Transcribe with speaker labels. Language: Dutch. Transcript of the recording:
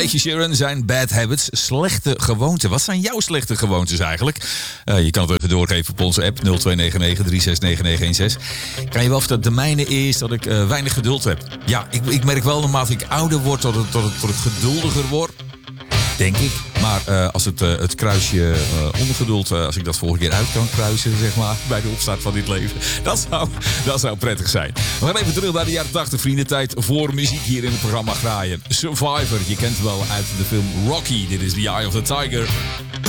Speaker 1: Ed Sheeran zijn Bad Habits, slechte gewoonten. Wat zijn jouw slechte gewoontes eigenlijk? Je kan het even doorgeven op onze app 0299 369916. Kan je wel vertellen, de mijne is dat ik weinig geduld heb. Ja, ik merk wel naarmate ik ouder word dat het geduldiger wordt. Denk ik. Maar als het kruisje ongeduld, als ik dat volgende keer uit kan kruisen, zeg maar, bij de opstart van dit leven. Dat zou prettig zijn. We gaan even terug naar de jaren 80, vrienden. Tijd voor muziek hier in het programma Graaien. Survivor, je kent wel uit de film Rocky. Dit is The Eye of the Tiger.